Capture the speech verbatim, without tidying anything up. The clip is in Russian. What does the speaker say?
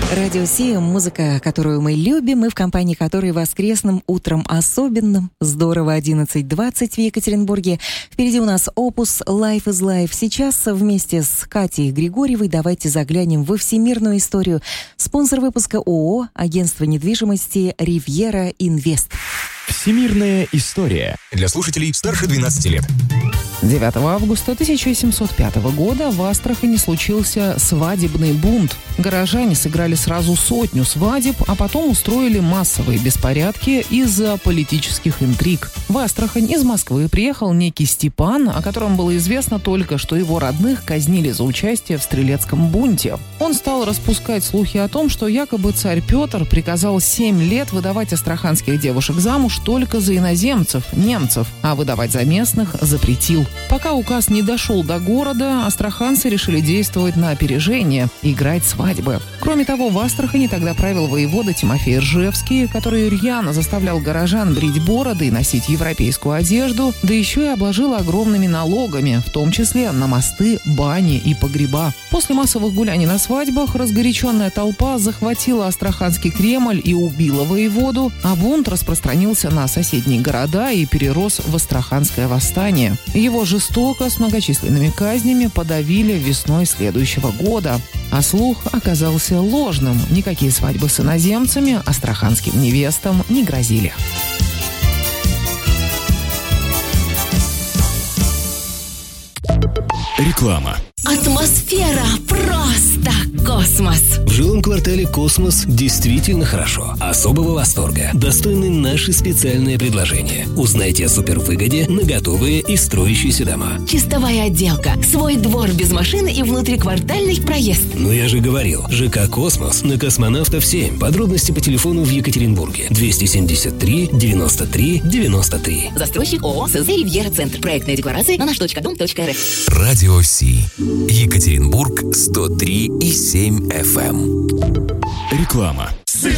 Радио Си, музыка, которую мы любим, и в компании которой воскресным утром особенным. Здорово, одиннадцать двадцать в Екатеринбурге. Впереди у нас опус Life is Life. Сейчас вместе с Катей Григорьевой давайте заглянем во всемирную историю. Спонсор выпуска ООО, агентство недвижимости «Ривьера Инвест». Всемирная история для слушателей старше двенадцати лет. девятого августа тысяча семьсот пятого года в Астрахани случился свадебный бунт. Горожане сыграли сразу сотню свадеб, а потом устроили массовые беспорядки из-за политических интриг. В Астрахань из Москвы приехал некий Степан, о котором было известно только, что его родных казнили за участие в стрелецком бунте. Он стал распускать слухи о том, что якобы царь Петр приказал семь лет выдавать астраханских девушек замуж только за иноземцев, немцев, а выдавать за местных запретил. Пока указ не дошел до города, астраханцы решили действовать на опережение – играть свадьбы. Кроме того, в Астрахани тогда правил воевода Тимофей Ржевский, который рьяно заставлял горожан брить бороды и носить европейскую одежду, да еще и обложил огромными налогами, в том числе на мосты, бани и погреба. После массовых гуляний на свадьбах разгоряченная толпа захватила Астраханский Кремль и убила воеводу, а бунт распространился на соседние города и перерос в Астраханское восстание. Его жестоко, с многочисленными казнями, подавили весной следующего года. А слух оказался ложным. Никакие свадьбы с иноземцами астраханским невестам не грозили. Реклама. Атмосфера просто космос. В жилом квартале «Космос» действительно хорошо. Особого восторга достойны наши специальные предложения. Узнайте о супервыгоде на готовые и строящиеся дома. Чистовая отделка, свой двор без машины и внутриквартальный проезд. Ну я же говорил, ЖК «Космос» на Космонавтов семь. Подробности по телефону в Екатеринбурге. двести семьдесят три девяносто три девяносто три. Застройщик ООО СЗ «Ривьера Центр». Проектная декларация на наш точка дом точка рф. Радио Си. Екатеринбург сто три и семь эф эм. Реклама.